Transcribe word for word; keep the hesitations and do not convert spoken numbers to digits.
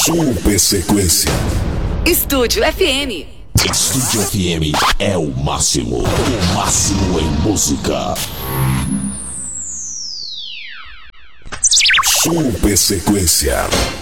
Super Sequência. Estúdio F M. Estúdio F M é o máximo. O máximo em música. Super Sequência.